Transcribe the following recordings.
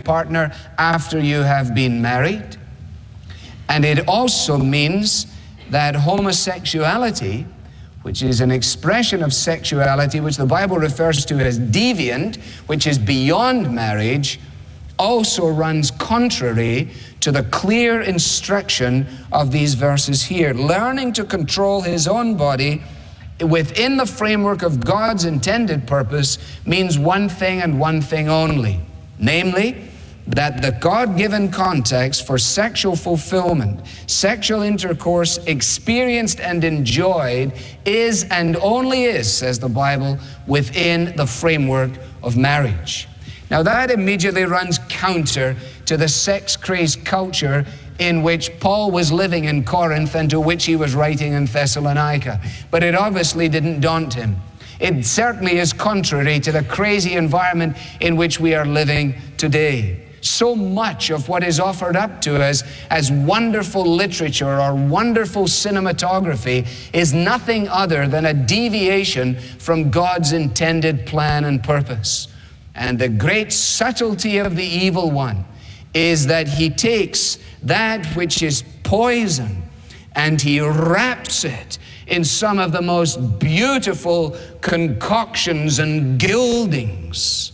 partner after you have been married. And it also means that homosexuality, which is an expression of sexuality which the Bible refers to as deviant, which is beyond marriage, also runs contrary to the clear instruction of these verses here. Learning to control his own body within the framework of God's intended purpose means one thing and one thing only, namely, that the God-given context for sexual fulfillment, sexual intercourse experienced and enjoyed is and only is, says the Bible, within the framework of marriage. Now that immediately runs counter to the sex-crazed culture in which Paul was living in Corinth and to which he was writing in Thessalonica. But it obviously didn't daunt him. It certainly is contrary to the crazy environment in which we are living today. So much of what is offered up to us as wonderful literature or wonderful cinematography is nothing other than a deviation from God's intended plan and purpose. And the great subtlety of the evil one is that he takes that which is poison and he wraps it in some of the most beautiful concoctions and gildings,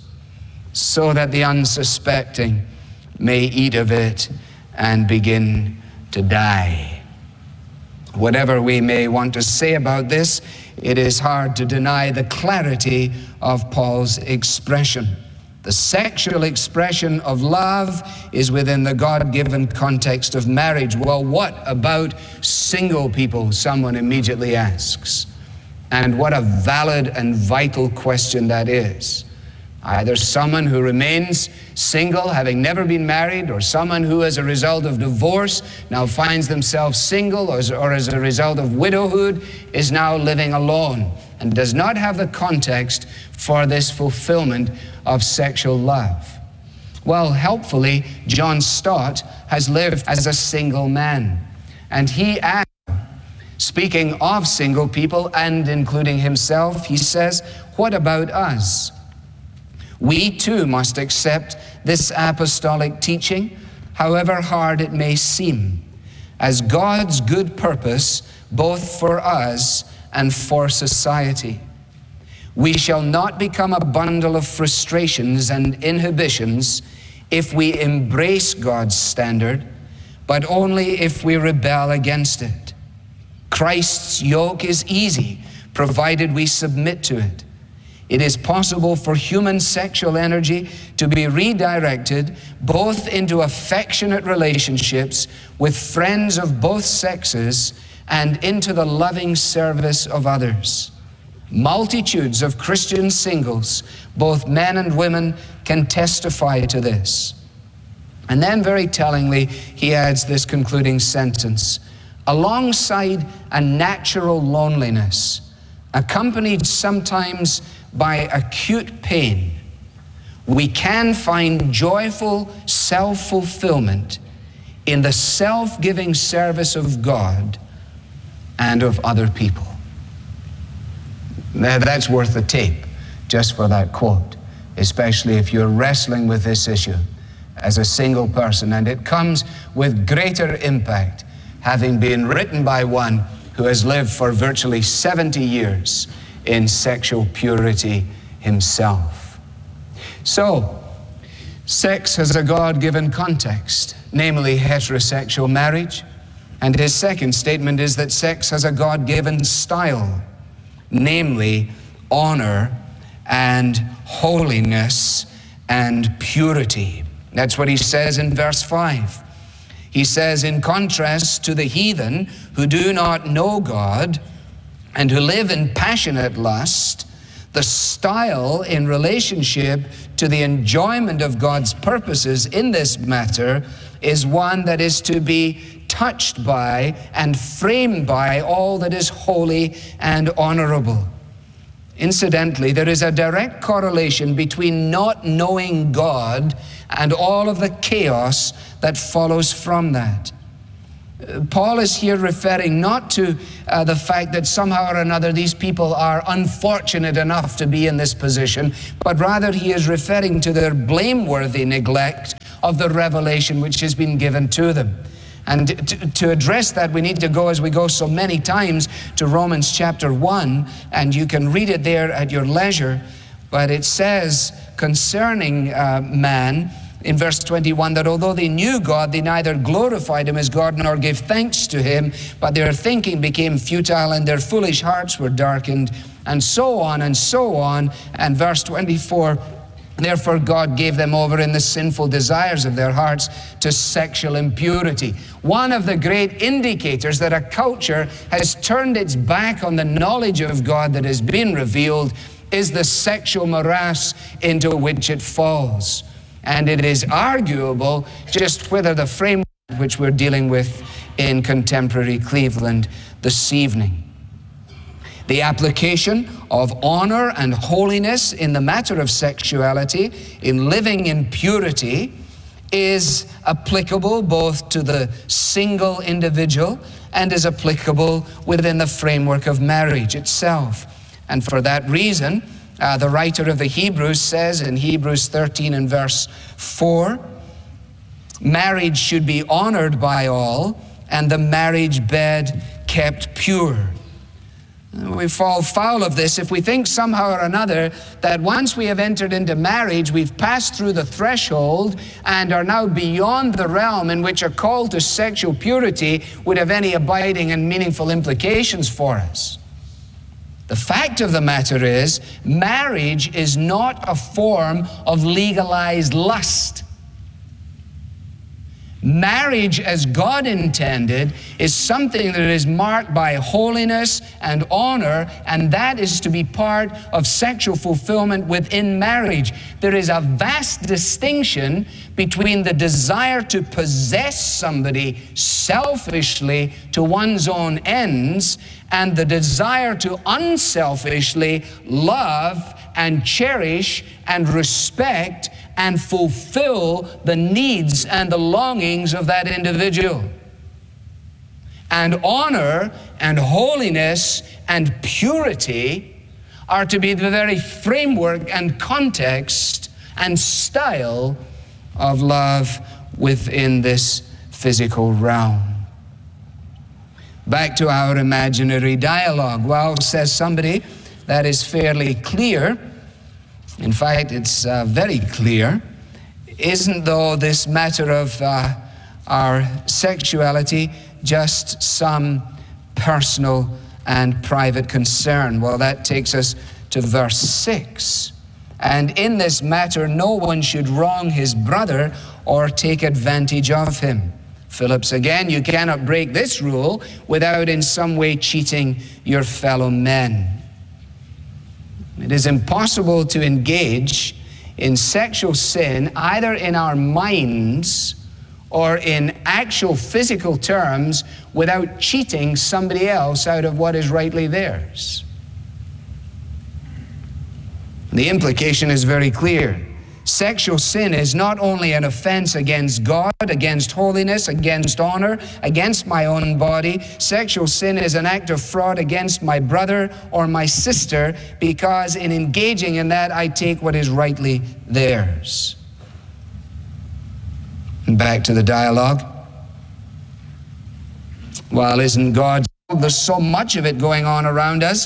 so that the unsuspecting may eat of it and begin to die. Whatever we may want to say about this, it is hard to deny the clarity of Paul's expression. The sexual expression of love is within the God-given context of marriage. Well, what about single people? Someone immediately asks. And what a valid and vital question that is. Either someone who remains single, having never been married, or someone who, as a result of divorce, now finds themselves single, or as a result of widowhood, is now living alone and does not have the context for this fulfillment of sexual love. Well, helpfully, John Stott has lived as a single man, and he asks, speaking of single people and including himself, he says, what about us? We too must accept this apostolic teaching, however hard it may seem, as God's good purpose both for us and for society. We shall not become a bundle of frustrations and inhibitions if we embrace God's standard, but only if we rebel against it. Christ's yoke is easy, provided we submit to it. It is possible for human sexual energy to be redirected both into affectionate relationships with friends of both sexes and into the loving service of others. Multitudes of Christian singles, both men and women, can testify to this. And then very tellingly, he adds this concluding sentence. Alongside a natural loneliness, accompanied sometimes by acute pain, we can find joyful self-fulfillment in the self-giving service of God and of other people. Now, that's worth the tape just for that quote, especially if you're wrestling with this issue as a single person, and it comes with greater impact having been written by one who has lived for virtually 70 years in sexual purity himself. So, sex has a God-given context, namely heterosexual marriage, and his second statement is that sex has a God-given style, namely honor and holiness and purity. That's what he says in verse 5. He says, in contrast to the heathen who do not know God and who live in passionate lust, the style in relationship to the enjoyment of God's purposes in this matter is one that is to be touched by and framed by all that is holy and honorable. Incidentally, there is a direct correlation between not knowing God and all of the chaos that follows from that. Paul is here referring not to the fact that somehow or another these people are unfortunate enough to be in this position, but rather he is referring to their blameworthy neglect of the revelation which has been given to them. And to address that, we need to go, as we go so many times, to Romans chapter 1, and you can read it there at your leisure. But it says concerning man, in verse 21, that although they knew God, they neither glorified him as God nor gave thanks to him, but their thinking became futile and their foolish hearts were darkened, and so on and so on. And verse 24, therefore God gave them over in the sinful desires of their hearts to sexual impurity. One of the great indicators that a culture has turned its back on the knowledge of God that has been revealed is the sexual morass into which it falls. And it is arguable just whether the framework which we're dealing with in contemporary Cleveland this evening. The application of honor and holiness in the matter of sexuality, in living in purity, is applicable both to the single individual and is applicable within the framework of marriage itself. And for that reason, the writer of the Hebrews says in Hebrews 13 and verse 4, marriage should be honored by all, and the marriage bed kept pure. We fall foul of this if we think somehow or another that once we have entered into marriage, we've passed through the threshold and are now beyond the realm in which a call to sexual purity would have any abiding and meaningful implications for us. The fact of the matter is, marriage is not a form of legalized lust. Marriage, as God intended, is something that is marked by holiness and honor, and that is to be part of sexual fulfillment within marriage. There is a vast distinction between the desire to possess somebody selfishly to one's own ends and the desire to unselfishly love and cherish and respect and fulfill the needs and the longings of that individual. And honor and holiness and purity are to be the very framework and context and style of love within this physical realm. Back to our imaginary dialogue. Well, says somebody, that is fairly clear. In fact, it's very clear. Isn't, though, this matter of our sexuality just some personal and private concern? Well, that takes us to verse 6. And in this matter, no one should wrong his brother or take advantage of him. Phillips again, you cannot break this rule without in some way cheating your fellow men. It is impossible to engage in sexual sin either in our minds or in actual physical terms without cheating somebody else out of what is rightly theirs. The implication is very clear. Sexual sin is not only an offense against God, against holiness, against honor, against my own body. Sexual sin is an act of fraud against my brother or my sister, because in engaging in that, I take what is rightly theirs. And back to the dialogue. Well, isn't God? There's so much of it going on around us.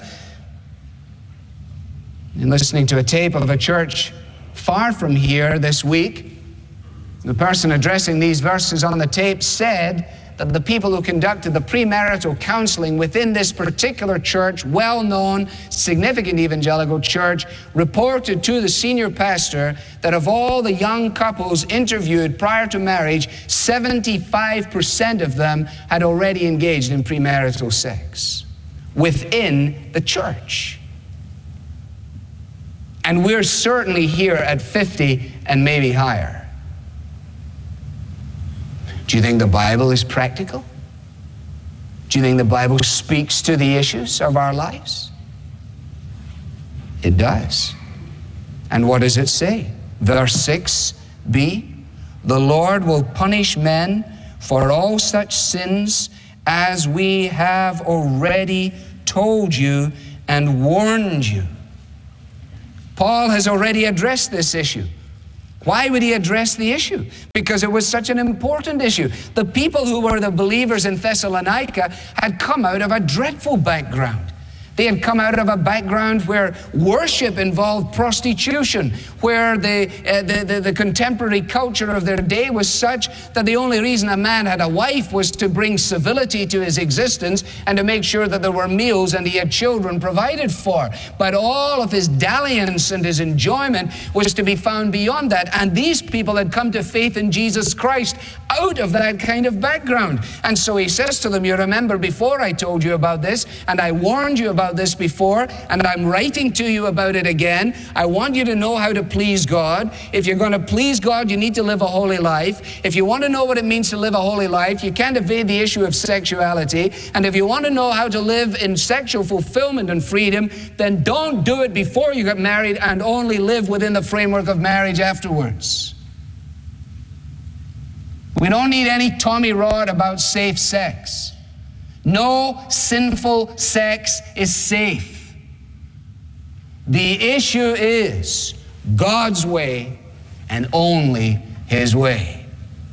In listening to a tape of a church far from here this week, the person addressing these verses on the tape said that the people who conducted the premarital counseling within this particular church, well-known, significant evangelical church, reported to the senior pastor that of all the young couples interviewed prior to marriage, 75% of them had already engaged in premarital sex within the church. And we're certainly here at 50 and maybe higher. Do you think the Bible is practical? Do you think the Bible speaks to the issues of our lives? It does. And what does it say? Verse 6b, the Lord will punish men for all such sins as we have already told you and warned you. Paul has already addressed this issue. Why would he address the issue? Because it was such an important issue. The people who were the believers in Thessalonica had come out of a dreadful background. They had come out of a background where worship involved prostitution, where the contemporary culture of their day was such that the only reason a man had a wife was to bring civility to his existence and to make sure that there were meals and he had children provided for. But all of his dalliance and his enjoyment was to be found beyond that. And these people had come to faith in Jesus Christ out of that kind of background. And so he says to them, you remember before I told you about this, and I warned you about this before, and I'm writing to you about it again. I want you to know how to please God. If you're going to please God, you need to live a holy life. If you want to know what it means to live a holy life, you can't evade the issue of sexuality. And if you want to know how to live in sexual fulfillment and freedom, then don't do it before you get married and only live within the framework of marriage afterwards. We don't need any Tommy Rod about safe sex. No sinful sex is safe. The issue is God's way and only His way.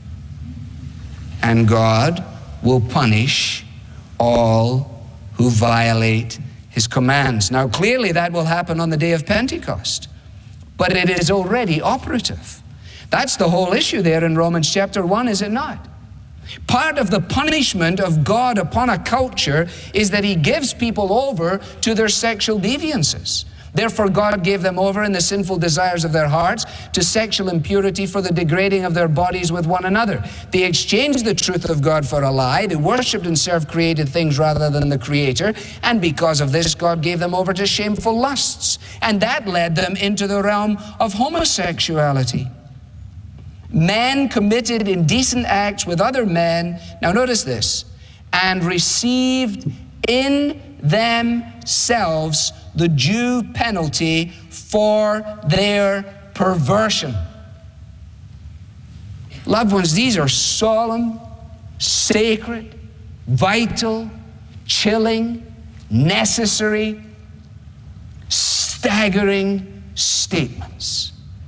And God will punish all who violate His commands. Now, clearly that will happen on the day of Pentecost, but it is already operative. That's the whole issue there in Romans chapter 1, is it not? Part of the punishment of God upon a culture is that He gives people over to their sexual deviances. Therefore, God gave them over in the sinful desires of their hearts to sexual impurity for the degrading of their bodies with one another. They exchanged the truth of God for a lie. They worshipped and served created things rather than the Creator. And because of this, God gave them over to shameful lusts. And that led them into the realm of homosexuality. Men committed indecent acts with other men, now notice this, and received in themselves the due penalty for their perversion. Loved ones, these are solemn, sacred, vital, chilling, necessary, staggering statements.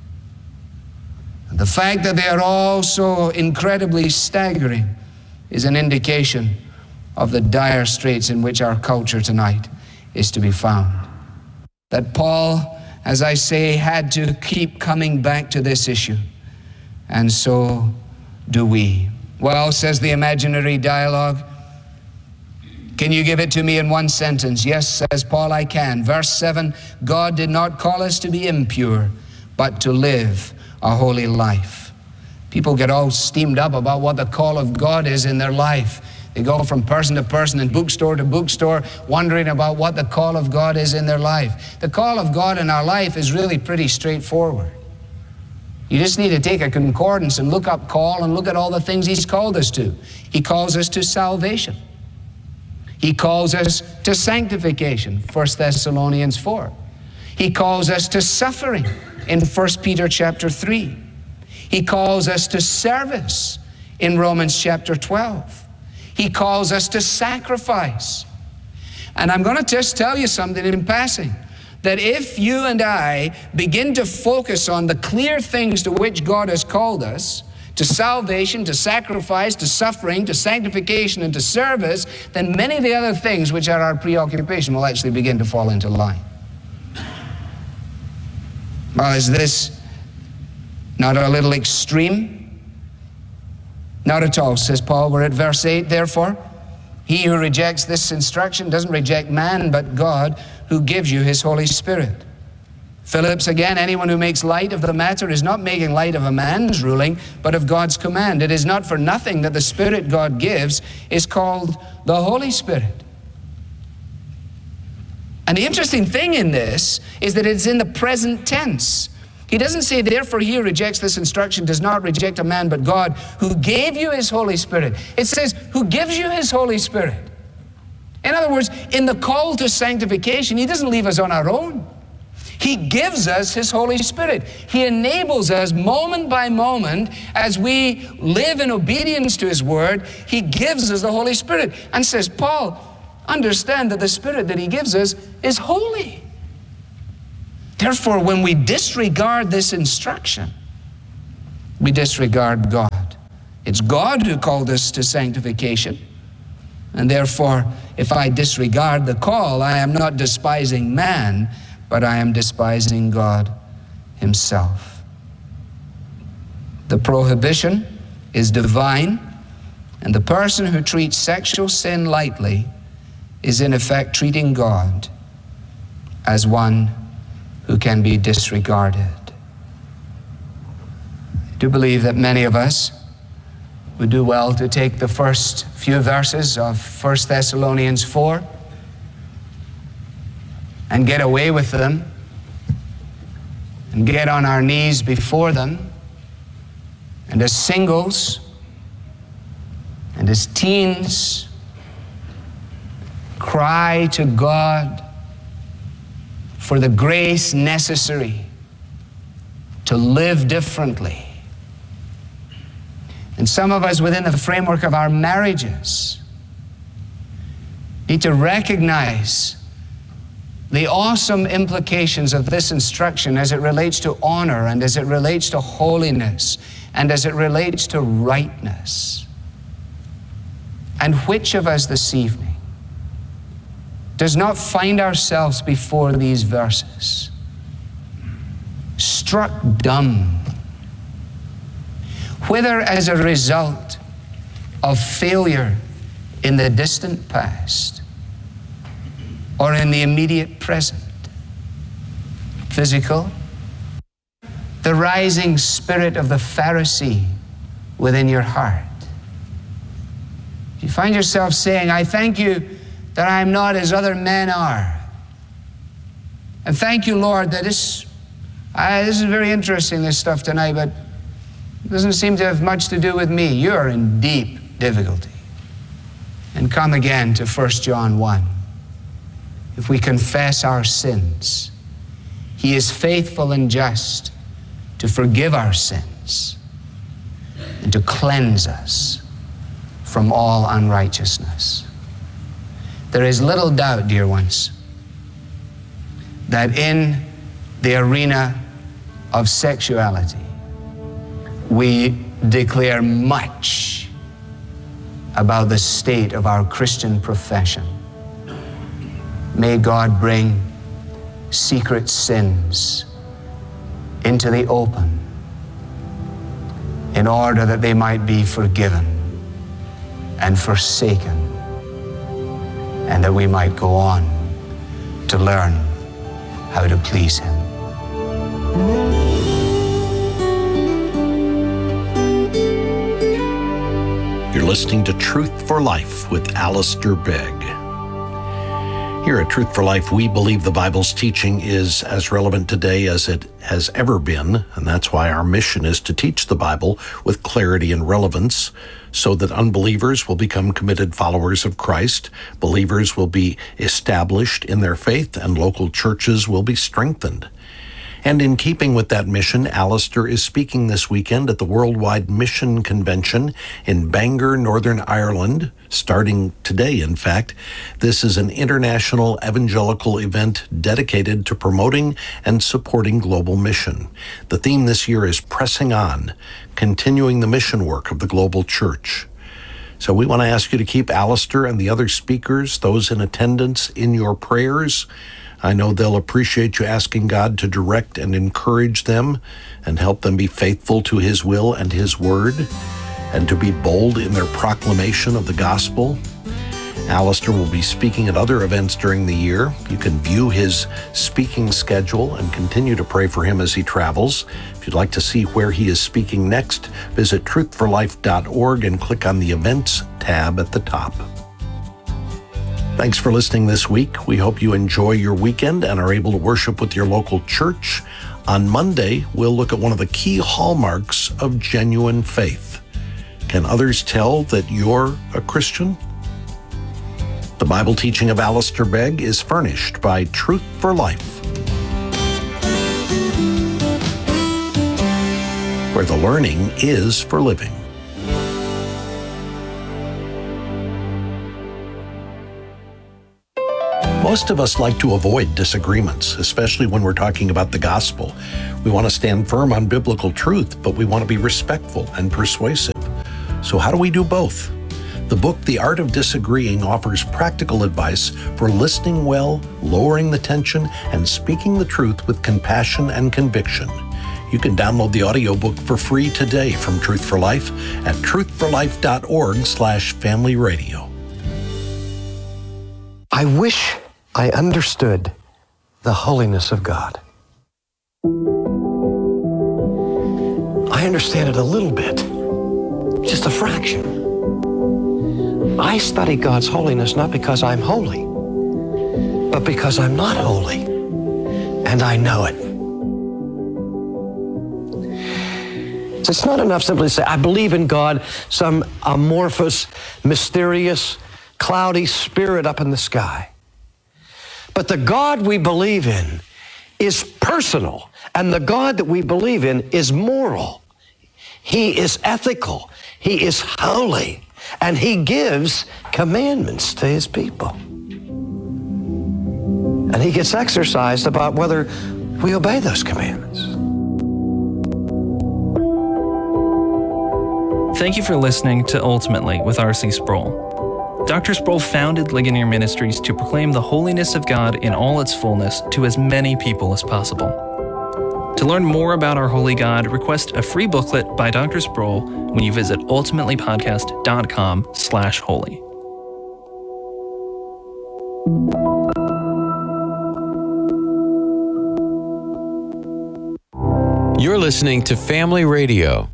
The fact that they are all so incredibly staggering is an indication of the dire straits in which our culture tonight is to be found. That Paul, as I say, had to keep coming back to this issue. And so do we. Well, says the imaginary dialogue, can you give it to me in one sentence? Yes, says Paul, I can. Verse 7, God did not call us to be impure, but to live a holy life. People get all steamed up about what the call of God is in their life. They go from person to person and bookstore to bookstore wondering about what the call of God is in their life. The call of God in our life is really pretty straightforward. You just need to take a concordance and look up call and look at all the things He's called us to. He calls us to salvation. He calls us to sanctification, 1 Thessalonians 4. He calls us to suffering in 1 Peter chapter 3. He calls us to service in Romans chapter 12. He calls us to sacrifice. And I'm going to just tell you something in passing, that if you and I begin to focus on the clear things to which God has called us, to salvation, to sacrifice, to suffering, to sanctification, and to service, then many of the other things which are our preoccupation will actually begin to fall into line. Well, is this not a little extreme? Not at all, says Paul. We're at verse 8. Therefore, he who rejects this instruction doesn't reject man, but God, who gives you His Holy Spirit. Phillips again, anyone who makes light of the matter is not making light of a man's ruling, but of God's command. It is not for nothing that the Spirit God gives is called the Holy Spirit. And the interesting thing in this is that it's in the present tense. He doesn't say, therefore he who rejects this instruction does not reject a man but God, who gave you His Holy Spirit. It says, who gives you His Holy Spirit. In other words, in the call to sanctification, He doesn't leave us on our own. He gives us His Holy Spirit. He enables us moment by moment as we live in obedience to His Word. He gives us the Holy Spirit. And says, Paul, understand that the Spirit that He gives us is holy. Therefore, when we disregard this instruction, we disregard God. It's God who called us to sanctification. And therefore, if I disregard the call, I am not despising man, but I am despising God himself. The prohibition is divine, and the person who treats sexual sin lightly is in effect treating God as one who can be disregarded. I do believe that many of us would do well to take the first few verses of 1 Thessalonians 4 and get away with them and get on our knees before them, and as singles and as teens cry to God for the grace necessary to live differently. And some of us within the framework of our marriages need to recognize the awesome implications of this instruction as it relates to honor and as it relates to holiness and as it relates to rightness. And which of us this evening does not find ourselves before these verses struck dumb, whether as a result of failure in the distant past or in the immediate present? Physical, the rising spirit of the Pharisee within your heart. You find yourself saying, I thank you that I am not as other men are. And thank you, Lord, that this is very interesting, this stuff tonight, but it doesn't seem to have much to do with me. You're in deep difficulty. And come again to 1 John 1. If we confess our sins, he is faithful and just to forgive our sins and to cleanse us from all unrighteousness. There is little doubt, dear ones, that in the arena of sexuality, we declare much about the state of our Christian profession. May God bring secret sins into the open in order that they might be forgiven and forsaken, and that we might go on to learn how to please him. You're listening to Truth for Life with Alistair Begg. Here at Truth for Life, we believe the Bible's teaching is as relevant today as it has ever been, and that's why our mission is to teach the Bible with clarity and relevance so that unbelievers will become committed followers of Christ, believers will be established in their faith, and local churches will be strengthened. And in keeping with that mission, Alistair is speaking this weekend at the Worldwide Mission Convention in Bangor, Northern Ireland, starting today, in fact. This is an international evangelical event dedicated to promoting and supporting global mission. The theme this year is Pressing On, continuing the mission work of the global church. So we want to ask you to keep Alistair and the other speakers, those in attendance, in your prayers. I know they'll appreciate you asking God to direct and encourage them and help them be faithful to his will and his word and to be bold in their proclamation of the gospel. Alistair will be speaking at other events during the year. You can view his speaking schedule and continue to pray for him as he travels. If you'd like to see where he is speaking next, visit truthforlife.org and click on the Events tab at the top. Thanks for listening this week. We hope you enjoy your weekend and are able to worship with your local church. On Monday, we'll look at one of the key hallmarks of genuine faith. Can others tell that you're a Christian? The Bible teaching of Alistair Begg is furnished by Truth for Life, where the learning is for living. Most of us like to avoid disagreements, especially when we're talking about the gospel. We want to stand firm on biblical truth, but we want to be respectful and persuasive. So how do we do both? The book, The Art of Disagreeing, offers practical advice for listening well, lowering the tension, and speaking the truth with compassion and conviction. You can download the audiobook for free today from Truth for Life at truthforlife.org/familyradio. I wish I understood the holiness of God. I understand it a little bit, just a fraction. I study God's holiness not because I'm holy, but because I'm not holy, and I know it. So it's not enough simply to say, I believe in God, some amorphous, mysterious, cloudy spirit up in the sky. But the God we believe in is personal, and the God that we believe in is moral. He is ethical. He is holy, and He gives commandments to His people. And He gets exercised about whether we obey those commandments. Thank you for listening to Ultimately with R.C. Sproul. Dr. Sproul founded Ligonier Ministries to proclaim the holiness of God in all its fullness to as many people as possible. To learn more about our holy God, request a free booklet by Dr. Sproul when you visit ultimatelypodcast.com/holy. You're listening to Family Radio.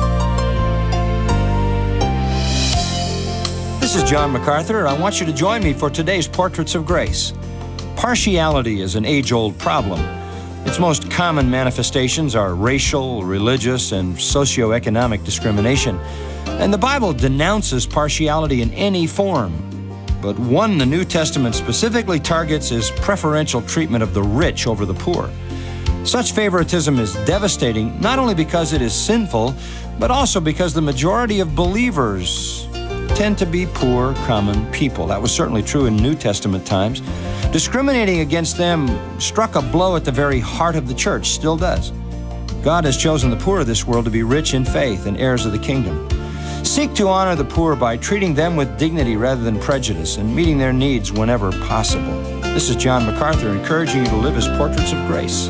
This is John MacArthur. I want you to join me for today's Portraits of Grace. Partiality is an age-old problem. Its most common manifestations are racial, religious, and socioeconomic discrimination. And the Bible denounces partiality in any form. But one the New Testament specifically targets is preferential treatment of the rich over the poor. Such favoritism is devastating, not only because it is sinful, but also because the majority of believers tend to be poor, common people. That was certainly true in New Testament times. Discriminating against them struck a blow at the very heart of the church, still does. God has chosen the poor of this world to be rich in faith and heirs of the kingdom. Seek to honor the poor by treating them with dignity rather than prejudice and meeting their needs whenever possible. This is John MacArthur encouraging you to live as portraits of grace.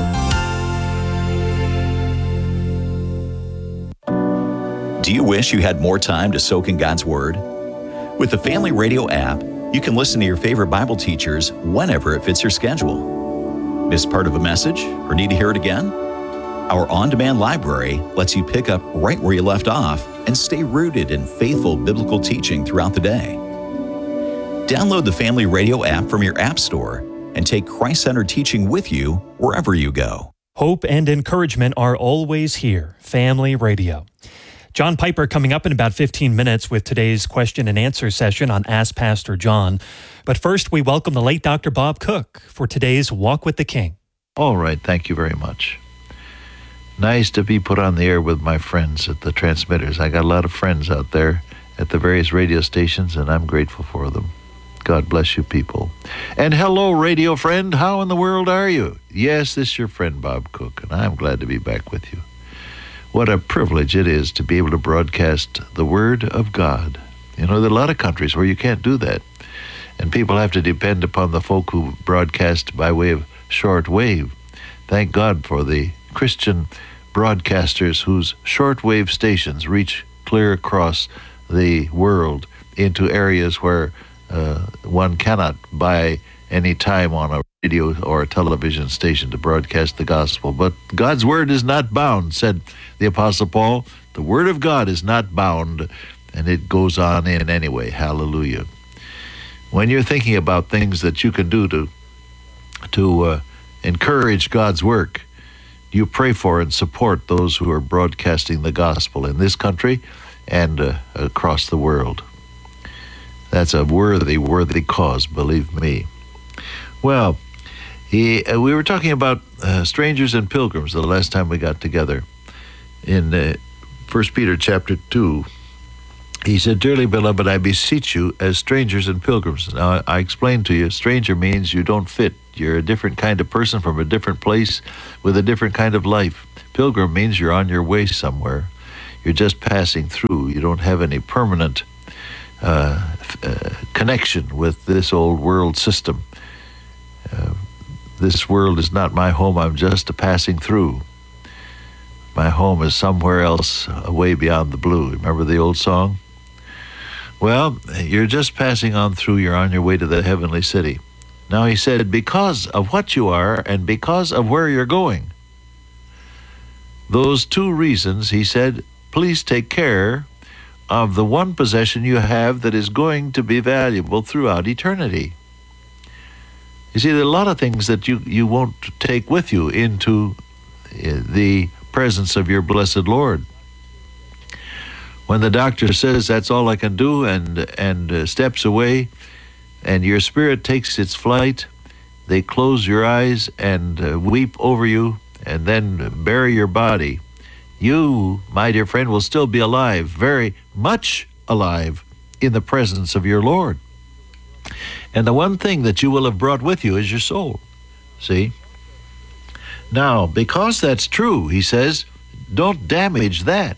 Do you wish you had more time to soak in God's Word? With the Family Radio app, you can listen to your favorite Bible teachers whenever it fits your schedule. Miss part of a message or need to hear it again? Our on-demand library lets you pick up right where you left off and stay rooted in faithful biblical teaching throughout the day. Download the Family Radio app from your app store and take Christ-centered teaching with you wherever you go. Hope and encouragement are always here. Family Radio. John Piper coming up in about 15 minutes with today's question and answer session on Ask Pastor John. But first, we welcome the late Dr. Bob Cook for today's Walk with the King. All right, thank you very much. Nice to be put on the air with my friends at the transmitters. I got a lot of friends out there at the various radio stations, and I'm grateful for them. God bless you people. And hello, radio friend. How in the world are you? Yes, this is your friend Bob Cook, and I'm glad to be back with you. What a privilege it is to be able to broadcast the Word of God. You know, there are a lot of countries where you can't do that. And people have to depend upon the folk who broadcast by way of shortwave. Thank God for the Christian broadcasters whose shortwave stations reach clear across the world into areas where one cannot buy any time on a radio or a television station to broadcast the gospel. But God's word is not bound, said the Apostle Paul. The word of God is not bound, and it goes on in anyway. Hallelujah. When you're thinking about things that you can do to encourage God's work, you pray for and support those who are broadcasting the gospel in this country and across the world. That's a worthy cause, believe me. Well, we were talking about strangers and pilgrims the last time we got together in 1 Peter chapter 2. He said, "Dearly beloved, I beseech you as strangers and pilgrims." Now, I explained to you, stranger means you don't fit. You're a different kind of person from a different place with a different kind of life. Pilgrim means you're on your way somewhere. You're just passing through. You don't have any permanent connection with this old world system. This world is not my home. I'm just a passing through. My home is somewhere else, way beyond the blue. Remember the old song? Well, you're just passing on through. You're on your way to the heavenly city. Now he said, because of what you are and because of where you're going. Those two reasons, he said, please take care of the one possession you have that is going to be valuable throughout eternity. You see, there are a lot of things that you won't take with you into the presence of your blessed Lord. When the doctor says that's all I can do and steps away and your spirit takes its flight, they close your eyes and weep over you and then bury your body. You, my dear friend, will still be alive, very much alive in the presence of your Lord. And the one thing that you will have brought with you is your soul. See? Now, because that's true, he says, don't damage that.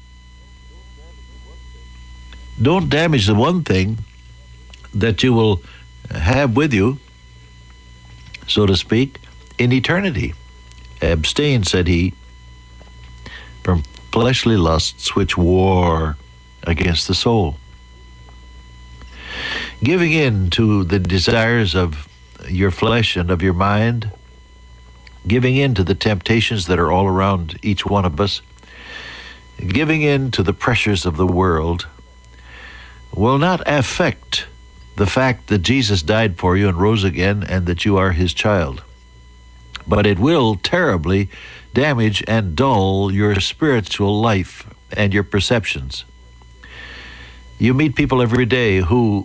Don't damage the one thing that you will have with you, so to speak, in eternity. Abstain, said he, from fleshly lusts which war against the soul. Giving in to the desires of your flesh and of your mind, giving in to the temptations that are all around each one of us, giving in to the pressures of the world, will not affect the fact that Jesus died for you and rose again and that you are his child. But it will terribly damage and dull your spiritual life and your perceptions. You meet people every day who,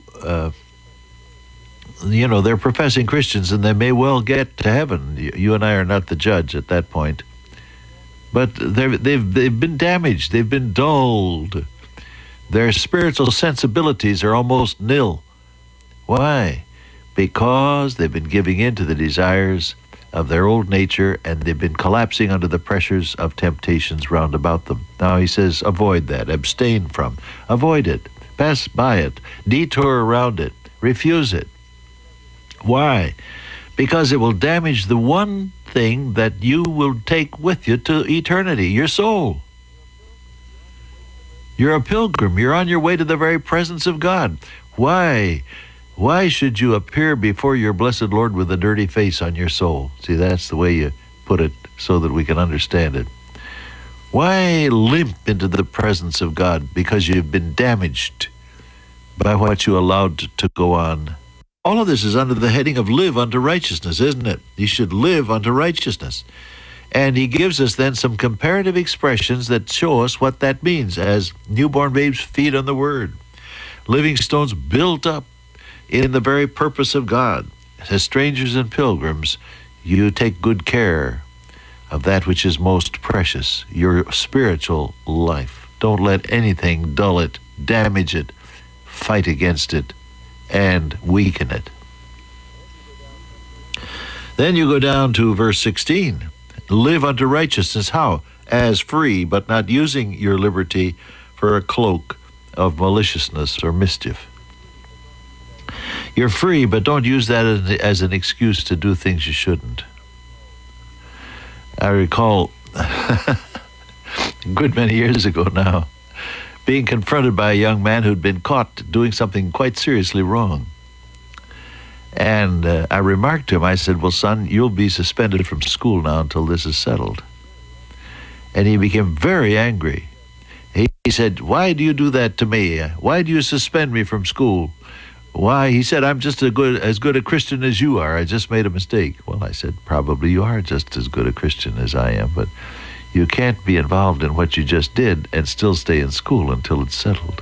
they're professing Christians and they may well get to heaven. You and I are not the judge at that point. But they've been damaged. They've been dulled. Their spiritual sensibilities are almost nil. Why? Because they've been giving in to the desires of their old nature and they've been collapsing under the pressures of temptations round about them. Now he says, avoid that, abstain from, avoid it, pass by it, detour around it, refuse it. Why? Because it will damage the one thing that you will take with you to eternity, your soul. You're a pilgrim. You're on your way to the very presence of God. Why? Why should you appear before your blessed Lord with a dirty face on your soul? See, that's the way you put it so that we can understand it. Why limp into the presence of God? Because you've been damaged by what you allowed to go on. All of this is under the heading of live unto righteousness, isn't it? You should live unto righteousness. And he gives us then some comparative expressions that show us what that means as newborn babes feed on the word. Living stones built up in the very purpose of God. As strangers and pilgrims, you take good care of that which is most precious, your spiritual life. Don't let anything dull it, damage it, fight against it, and weaken it. Then you go down to verse 16. Live unto righteousness. How? As free, but not using your liberty for a cloak of maliciousness or mischief. You're free, but don't use that as an excuse to do things you shouldn't. I recall a good many years ago now, being confronted by a young man who'd been caught doing something quite seriously wrong. And I remarked to him, I said, well, son, you'll be suspended from school now until this is settled. And he became very angry. He said, why do you do that to me? Why do you suspend me from school? Why? He said, I'm just as good a Christian as you are. I just made a mistake. Well, I said, probably you are just as good a Christian as I am, but you can't be involved in what you just did and still stay in school until it's settled.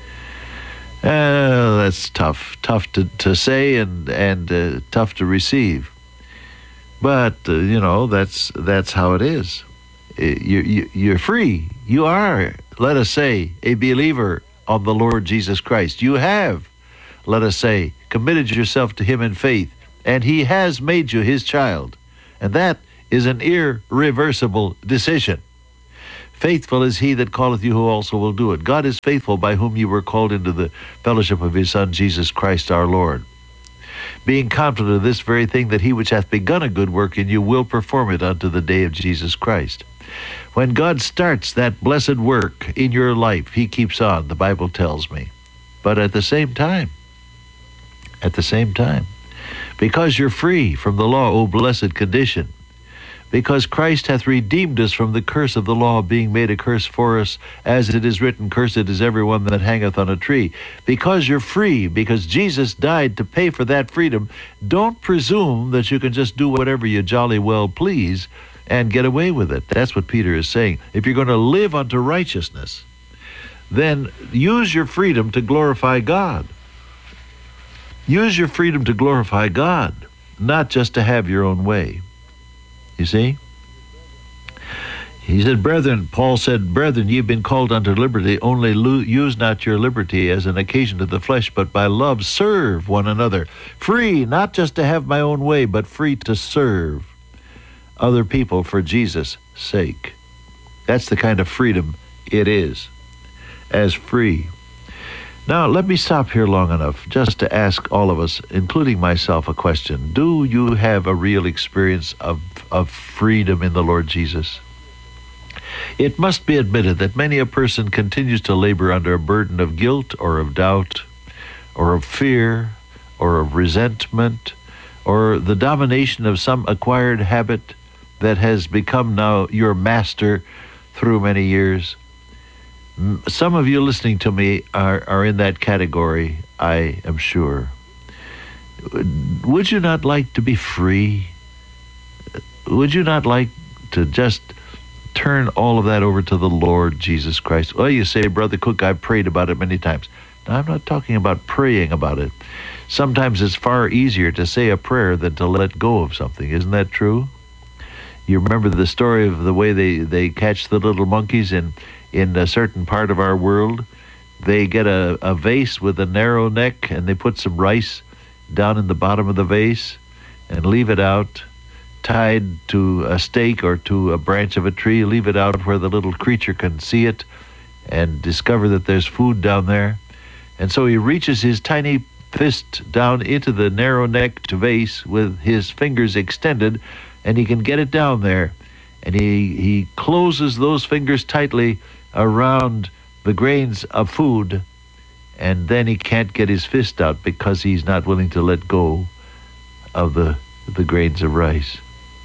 That's tough to say and tough to receive. But, that's how it is. You're free. You are, let us say, a believer on the Lord Jesus Christ. You have, let us say, committed yourself to him in faith, and he has made you his child. And that is an irreversible decision. Faithful is he that calleth you, who also will do it. God is faithful, by whom you were called into the fellowship of his Son, Jesus Christ our Lord. Being confident of this very thing, that he which hath begun a good work in you will perform it unto the day of Jesus Christ. When God starts that blessed work in your life, he keeps on, the Bible tells me. But at the same time, because you're free from the law, O blessed condition, because Christ hath redeemed us from the curse of the law, being made a curse for us, as it is written, cursed is everyone that hangeth on a tree. Because you're free, because Jesus died to pay for that freedom, don't presume that you can just do whatever you jolly well please and get away with it. That's what Peter is saying. If you're going to live unto righteousness, then use your freedom to glorify God. Use your freedom to glorify God, not just to have your own way. You see? He said, brethren, Paul said, brethren, ye have been called unto liberty, only use not your liberty as an occasion to the flesh, but by love serve one another. Free, not just to have my own way, but free to serve other people for Jesus' sake. That's the kind of freedom it is, as free. Now, let me stop here long enough just to ask all of us, including myself, a question. Do you have a real experience of freedom in the Lord Jesus? It must be admitted that many a person continues to labor under a burden of guilt or of doubt or of fear or of resentment or the domination of some acquired habit that has become now your master through many years. Some of you listening to me are in that category, I am sure. Would you not like to be free? Would you not like to just turn all of that over to the Lord Jesus Christ? Well, you say, Brother Cook, I've prayed about it many times. Now, I'm not talking about praying about it. Sometimes it's far easier to say a prayer than to let go of something. Isn't that true? You remember the story of the way they catch the little monkeys in a certain part of our world. They get a vase with a narrow neck, and they put some rice down in the bottom of the vase and leave it out, tied to a stake or to a branch of a tree, leave it out where the little creature can see it and discover that there's food down there. And so he reaches his tiny fist down into the narrow-necked vase with his fingers extended, and he can get it down there. And he closes those fingers tightly around the grains of food, and then he can't get his fist out because he's not willing to let go of the grains of rice.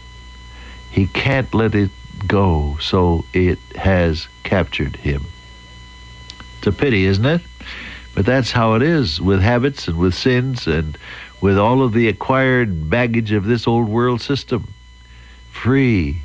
He can't let it go, so it has captured him. It's a pity, isn't it? But that's how it is with habits and with sins and with all of the acquired baggage of this old world system. Free.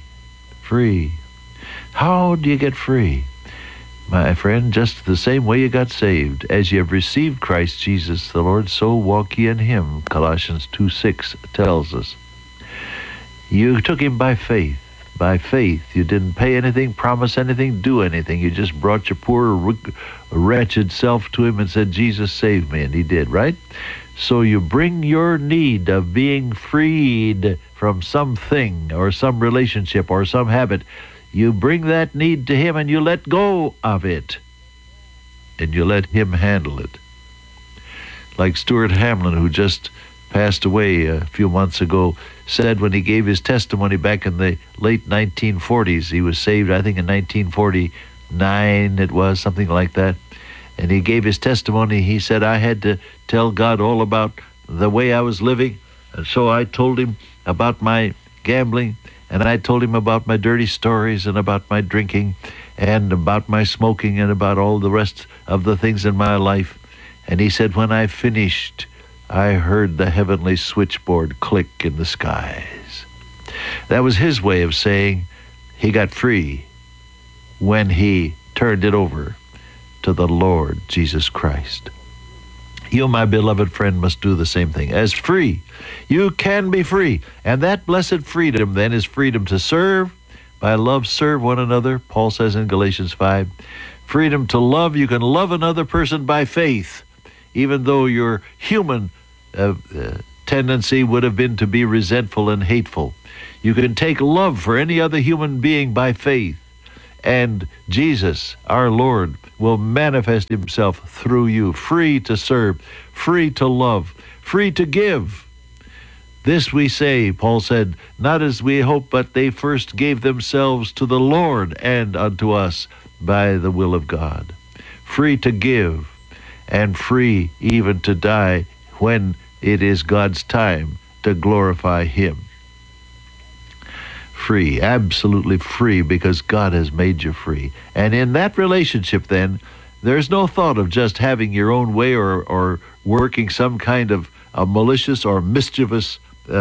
How do you get free? My friend, just the same way you got saved. As you have received Christ Jesus the Lord, so walk ye in him, Colossians 2:6 tells us. You took him by faith. By faith. You didn't pay anything, promise anything, do anything. You just brought your poor, wretched self to him and said, Jesus, save me. And he did, right? So you bring your need of being freed from something or some relationship or some habit. You bring that need to him and you let go of it. And you let him handle it. Like Stuart Hamlin, who just passed away a few months ago, said when he gave his testimony back in the late 1940s, he was saved, I think in 1949 it was, something like that. And he gave his testimony. He said, I had to tell God all about the way I was living. And so I told him about my gambling, and I told him about my dirty stories and about my drinking and about my smoking and about all the rest of the things in my life. And he said, when I finished, I heard the heavenly switchboard click in the skies. That was his way of saying he got free when he turned it over to the Lord Jesus Christ. You, my beloved friend, must do the same thing. As free, you can be free. And that blessed freedom then is freedom to serve. By love, serve one another, Paul says in Galatians 5. freedom to love. You can love another person by faith, even though your human tendency would have been to be resentful and hateful. You can take love for any other human being by faith, and Jesus, our Lord, will manifest himself through you, free to serve, free to love, free to give. This we say, Paul said, not as we hope, but they first gave themselves to the Lord and unto us by the will of God. Free to give and free even to die when it is God's time to glorify him. Free, absolutely free, because God has made you free. And in that relationship then, there's no thought of just having your own way or working some kind of a malicious or mischievous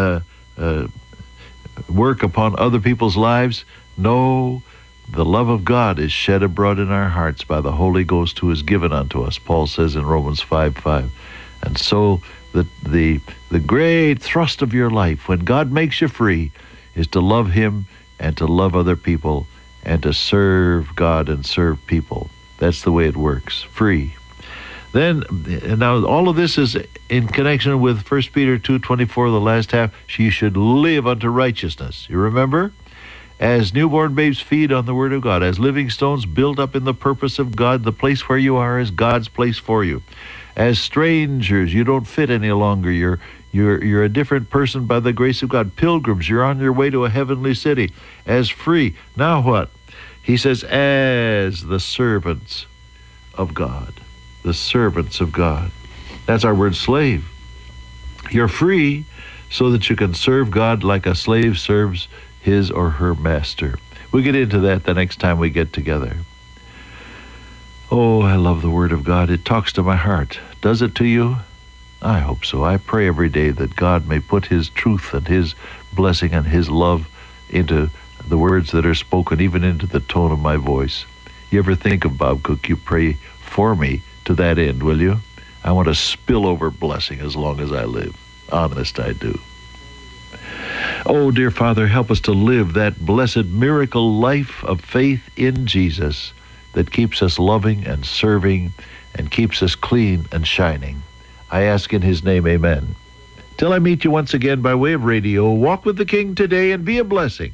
work upon other people's lives. No, the love of God is shed abroad in our hearts by the Holy Ghost who is given unto us, Paul says in Romans 5:5. And so the great thrust of your life, when God makes you free, is to love him and to love other people and to serve God and serve people. That's the way it works, free. Then, now all of this is in connection with 1 Peter 2:24, the last half. You should live unto righteousness. You remember? As newborn babes feed on the Word of God, as living stones built up in the purpose of God, the place where you are is God's place for you. As strangers, you don't fit any longer. You're a different person by the grace of God. Pilgrims, you're on your way to a heavenly city. As free. Now what? He says, as the servants of God. The servants of God. That's our word slave. You're free so that you can serve God like a slave serves his or her master. We'll get into that the next time we get together. Oh, I love the Word of God. It talks to my heart. Does it to you? I hope so. I pray every day that God may put his truth and his blessing and his love into the words that are spoken, even into the tone of my voice. You ever think of Bob Cook? You pray for me to that end, will you? I want a spillover blessing as long as I live. Honest, I do. Oh, dear Father, help us to live that blessed miracle life of faith in Jesus that keeps us loving and serving and keeps us clean and shining. I ask in his name, amen. Till I meet you once again by way of radio, walk with the King today and be a blessing.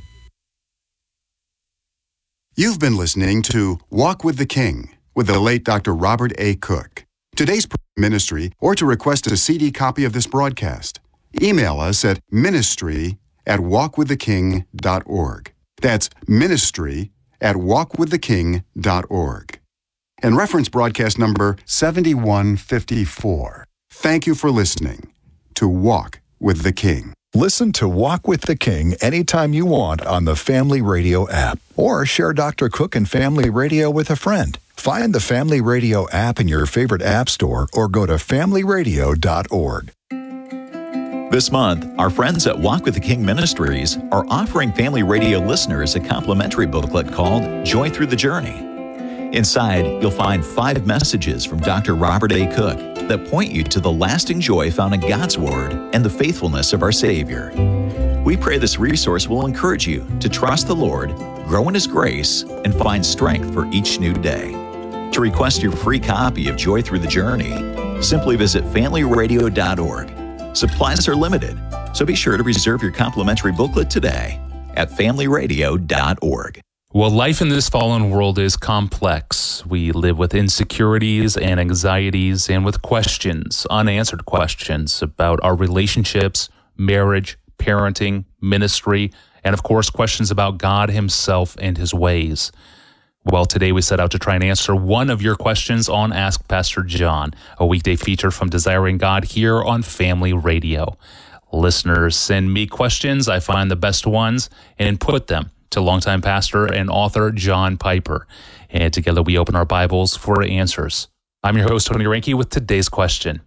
You've been listening to Walk with the King with the late Dr. Robert A. Cook. Today's ministry, or to request a CD copy of this broadcast, email us at ministry@walkwiththeking.org. That's ministry@walkwiththeking.org. And reference broadcast number 7154. Thank you for listening to Walk with the King. Listen to Walk with the King anytime you want on the Family Radio app, or share Dr. Cook and Family Radio with a friend. Find the Family Radio app in your favorite app store or go to familyradio.org. This month, our friends at Walk with the King Ministries are offering Family Radio listeners a complimentary booklet called Joy Through the Journey. Inside, you'll find 5 messages from Dr. Robert A. Cook that point you to the lasting joy found in God's Word and the faithfulness of our Savior. We pray this resource will encourage you to trust the Lord, grow in His grace, and find strength for each new day. To request your free copy of Joy Through the Journey, simply visit familyradio.org. Supplies are limited, so be sure to reserve your complimentary booklet today at familyradio.org. Well, life in this fallen world is complex. We live with insecurities and anxieties and with questions, unanswered questions about our relationships, marriage, parenting, ministry, and of course, questions about God Himself and His ways. Well, today we set out to try and answer one of your questions on Ask Pastor John, a weekday feature from Desiring God here on Family Radio. Listeners send me questions. I find the best ones and put them to longtime pastor and author John Piper. And together we open our Bibles for answers. I'm your host, Tony Reinke, with today's question.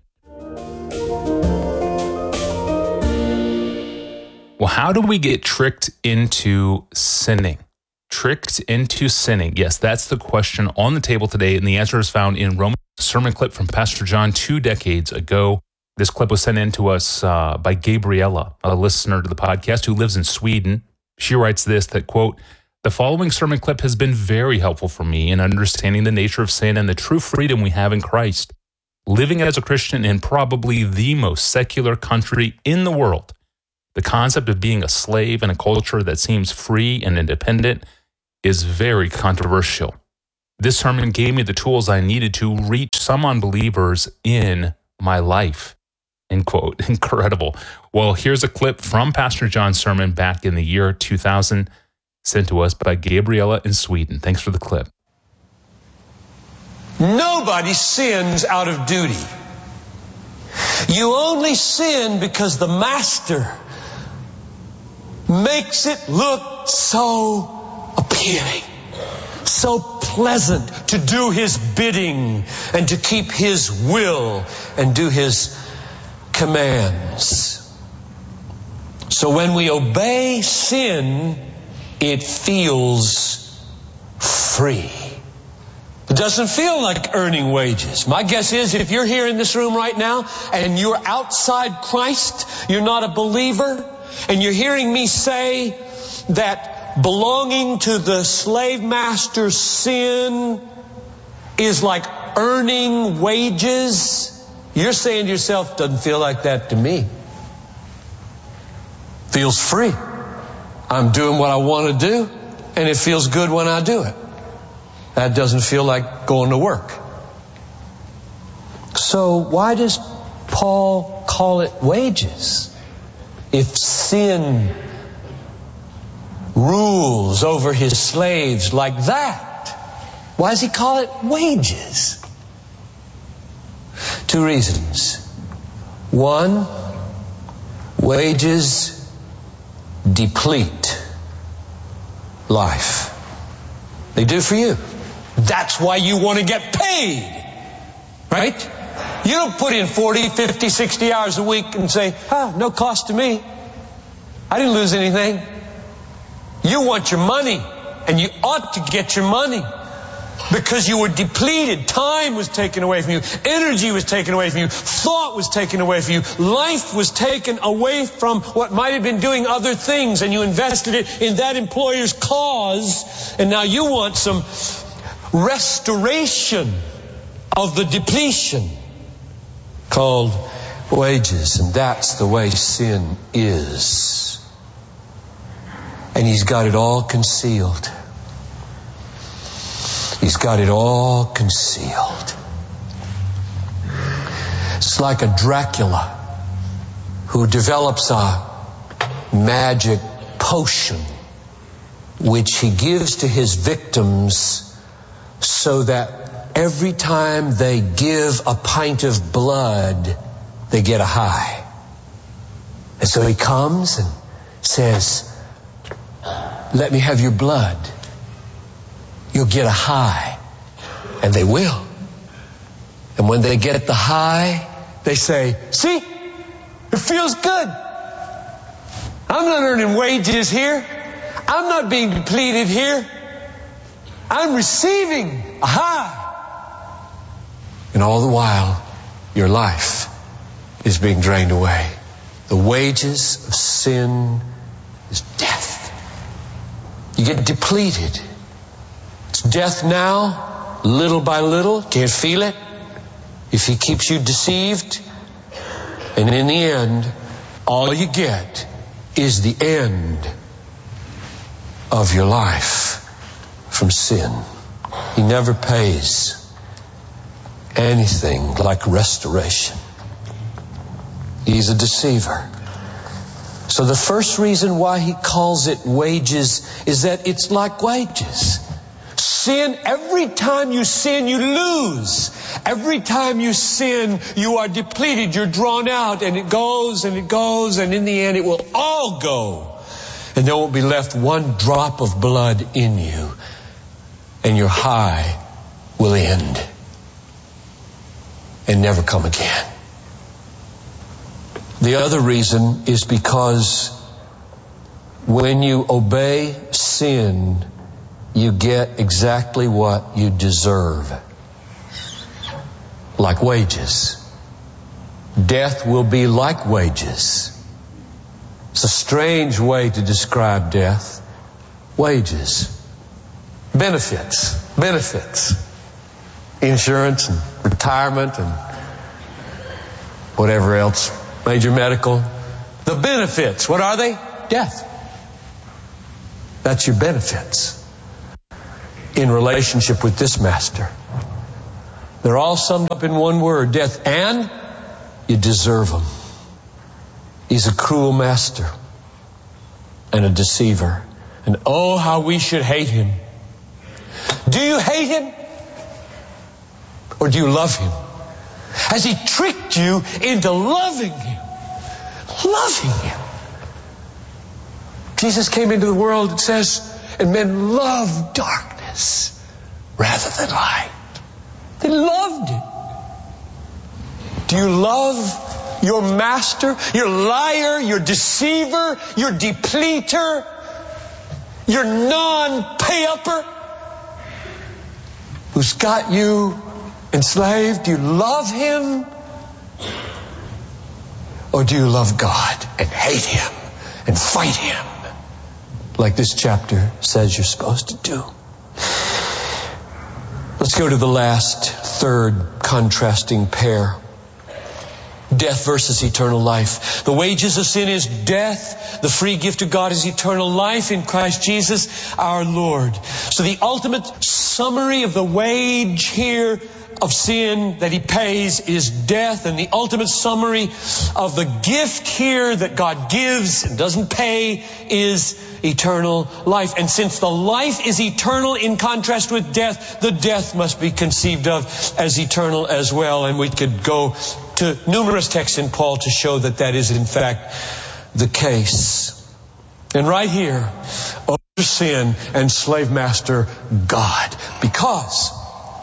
Well, how do we get tricked into sinning? Tricked into sinning. Yes, that's the question on the table today, and the answer is found in Romans, a sermon clip from Pastor John 2 decades ago. This clip was sent in to us by Gabriella, a listener to the podcast who lives in Sweden. She writes this, that, quote, The following sermon clip has been very helpful for me in understanding the nature of sin and the true freedom we have in Christ. Living as a Christian in probably the most secular country in the world, the concept of being a slave in a culture that seems free and independent is very controversial. This sermon gave me the tools I needed to reach some unbelievers in my life. End quote. Incredible. Well, here's a clip from Pastor John's sermon back in the year 2000, sent to us by Gabriella in Sweden. Thanks for the clip. Nobody sins out of duty. You only sin because the master makes it look so appealing, so pleasant to do his bidding and to keep his will and do his commands. So when we obey sin, it feels free. It doesn't feel like earning wages. My guess is if you're here in this room right now and you're outside Christ, you're not a believer, and you're hearing me say that belonging to the slave master's sin is like earning wages, you're saying to yourself, doesn't feel like that to me. Feels free. I'm doing what I want to do, and it feels good when I do it. That doesn't feel like going to work. So why does Paul call it wages? If sin rules over his slaves like that, why does he call it wages? 2 reasons. 1, wages deplete life. They do for you. That's why you want to get paid. Right? You don't put in 40, 50, 60 hours a week and say, no cost to me. I didn't lose anything. You want your money, and you ought to get your money because you were depleted. Time was taken away from you. Energy was taken away from you. Thought was taken away from you. Life was taken away from what might have been doing other things, and you invested it in that employer's cause, and now you want some restoration of the depletion called wages. And that's the way sin is. And he's got it all concealed. He's got it all concealed. It's like a Dracula who develops a magic potion which he gives to his victims so that every time they give a pint of blood, they get a high. And so he comes and says, let me have your blood. You'll get a high. And they will. And when they get the high, they say, see, it feels good. I'm not earning wages here. I'm not being depleted here. I'm receiving a high. And all the while, your life is being drained away. The wages of sin is death. You get depleted. It's death now, little by little. Can't feel it. If he keeps you deceived. And in the end, all you get is the end of your life from sin. He never pays anything like restoration. He's a deceiver. So the first reason why he calls it wages is that it's like wages. Sin, every time you sin, you lose. Every time you sin, you are depleted, you're drawn out, and it goes, and in the end it will all go. And there won't be left one drop of blood in you. And your high will end and never come again. The other reason is because when you obey sin, you get exactly what you deserve. Like wages. Death will be like wages. It's a strange way to describe death. Wages. Benefits. Insurance and retirement and whatever else. Major medical. The benefits, what are they? Death. That's your benefits in relationship with this master. They're all summed up in one word, death, and you deserve them. He's a cruel master and a deceiver. And oh, how we should hate him. Do you hate him? Or do you love him? Has he tricked you into loving him? Loving him. Jesus came into the world, it says, and men loved darkness rather than light. They loved it. Do you love your master, your liar, your deceiver, your depleter, your non-pay-upper who's got you enslaved? Do you love him? Or do you love God and hate him and fight him like this chapter says you're supposed to do? Let's go to the last, third contrasting pair. Death versus eternal life. The wages of sin is death. The free gift of God is eternal life in Christ Jesus our Lord. So the ultimate summary of the wage here of sin that he pays is death, and the ultimate summary of the gift here that God gives and doesn't pay is eternal life. And since the life is eternal in contrast with death, the death must be conceived of as eternal as well. And we could go to numerous texts in Paul to show that that is in fact the case. And right here, over sin and slave master God. Because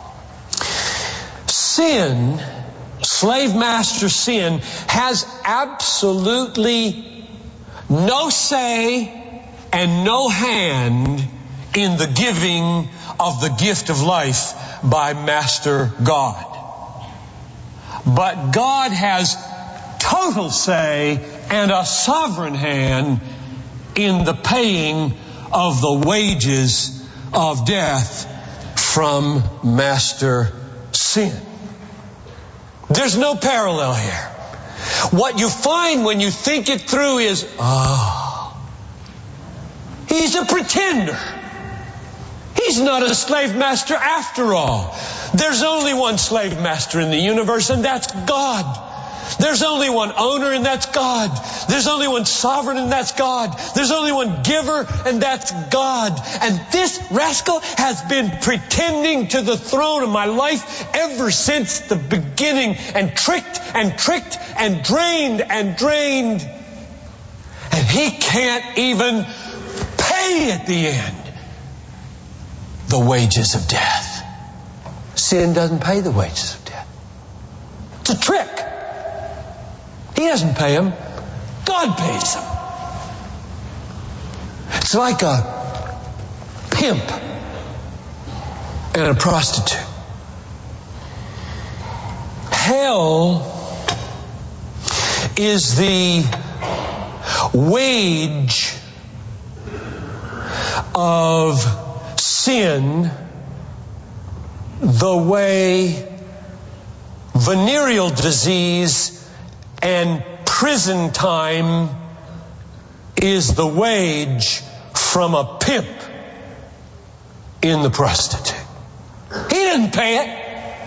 sin, slave master sin, has absolutely no say and no hand in the giving of the gift of life by Master God. But God has total say and a sovereign hand in the paying of the wages of death from Master sin. There's no parallel here. What you find when you think it through is, he's a pretender. He's not a slave master after all. There's only one slave master in the universe, and that's God. There's only one owner, and that's God. There's only one sovereign, and that's God. There's only one giver, and that's God. And this rascal has been pretending to the throne of my life ever since the beginning, and tricked and tricked and drained and drained. And he can't even pay at the end the wages of death. Sin doesn't pay the wages of death. It's a trick. He doesn't pay them. God pays them. It's like a pimp and a prostitute. Hell is the wage of sin the way venereal disease and prison time is the wage from a pimp in the prostitute. He didn't pay it.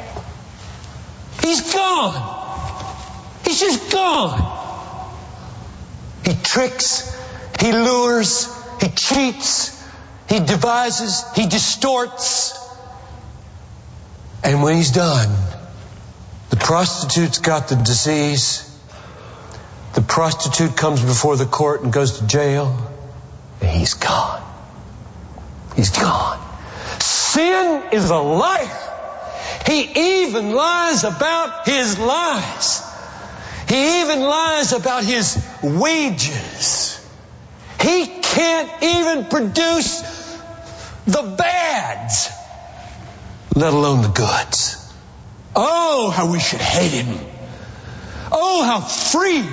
He's gone. He's just gone. He tricks, he lures, he cheats, he devises, he distorts. And when he's done, the prostitute's got the disease. The prostitute comes before the court and goes to jail, and he's gone. He's gone. Sin is a liar. He even lies about his lies. He even lies about his wages. He can't even produce the bads, let alone the goods. Oh, how we should hate him. Oh, how free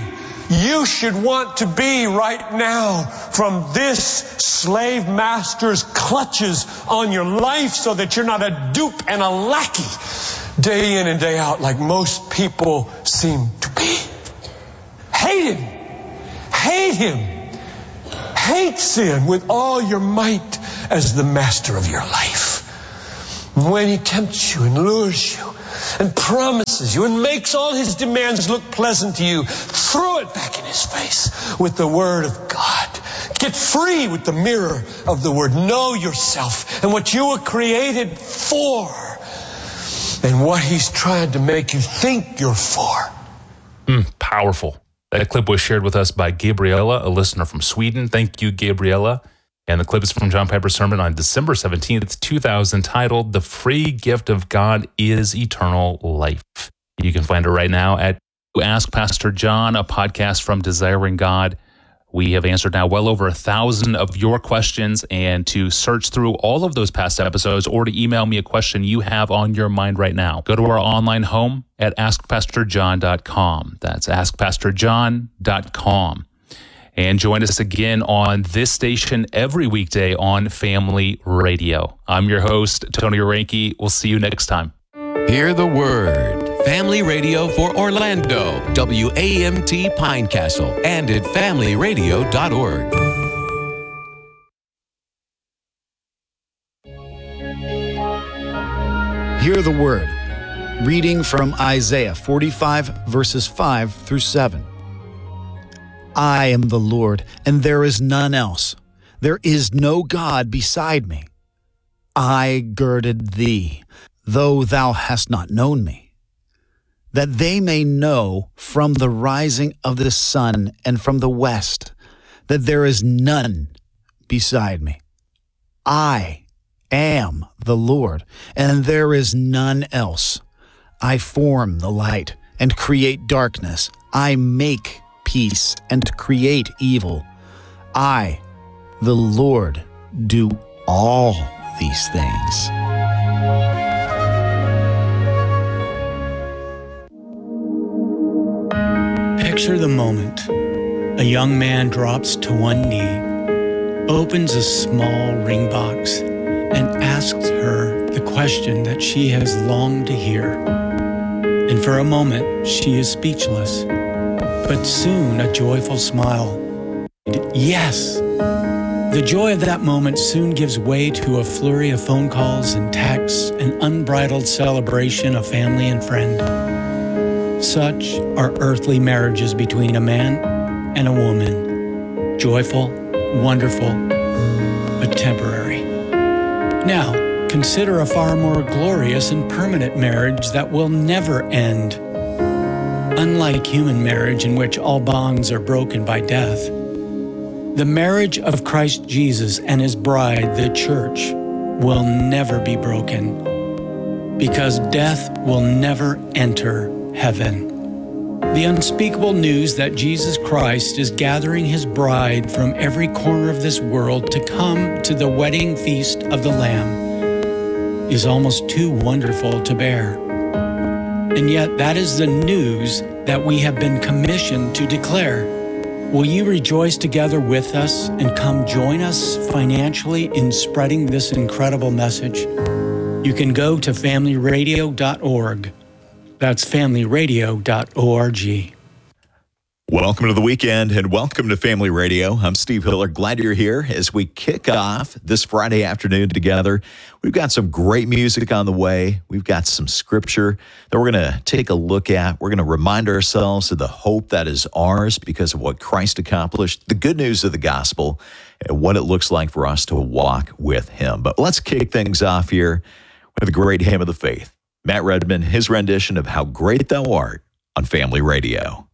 you should want to be right now from this slave master's clutches on your life so that you're not a dupe and a lackey day in and day out like most people seem to be. Hate him. Hate him. Hate sin with all your might as the master of your life. When he tempts you and lures you and promises you and makes all his demands look pleasant to you, throw it back in his face with the Word of God. Get free with the mirror of the Word. Know yourself and what you were created for and what he's trying to make you think you're for. Powerful. That clip was shared with us by Gabriella, a listener from Sweden. Thank you, Gabriella. And the clip is from John Piper's sermon on December 17th, 2000, titled, "The Free Gift of God is Eternal Life." You can find it right now at Ask Pastor John, a podcast from Desiring God. We have answered now well over 1,000 of your questions, and to search through all of those past episodes or to email me a question you have on your mind right now, go to our online home at askpastorjohn.com. That's askpastorjohn.com. And join us again on this station every weekday on Family Radio. I'm your host, Tony Oranke. We'll see you next time. Hear the word. Family Radio for Orlando, WAMT Pinecastle, and at familyradio.org. Hear the word. Reading from Isaiah 45, verses 5 through 7. I am the Lord, and there is none else. There is no God beside me. I girded thee, though thou hast not known me, that they may know from the rising of the sun and from the west that there is none beside me. I am the Lord, and there is none else. I form the light and create darkness. I make peace and create evil. I, the Lord, do all these things. Picture the moment. A young man drops to one knee, opens a small ring box, and asks her the question that she has longed to hear. And for a moment, she is speechless. But soon a joyful smile. Yes! The joy of that moment soon gives way to a flurry of phone calls and texts, an unbridled celebration of family and friend. Such are earthly marriages between a man and a woman. Joyful, wonderful, but temporary. Now, consider a far more glorious and permanent marriage that will never end. Unlike human marriage, in which all bonds are broken by death, the marriage of Christ Jesus and his bride, the church, will never be broken, because death will never enter heaven. The unspeakable news that Jesus Christ is gathering his bride from every corner of this world to come to the wedding feast of the Lamb is almost too wonderful to bear. And yet that is the news that we have been commissioned to declare. Will you rejoice together with us and come join us financially in spreading this incredible message? You can go to familyradio.org. That's familyradio.org. Welcome to the weekend and welcome to Family Radio. I'm Steve Hiller. Glad you're here as we kick off this Friday afternoon together. We've got some great music on the way. We've got some scripture that we're going to take a look at. We're going to remind ourselves of the hope that is ours because of what Christ accomplished, the good news of the gospel, and what it looks like for us to walk with him. But let's kick things off here with a great hymn of the faith. Matt Redman, his rendition of How Great Thou Art on Family Radio.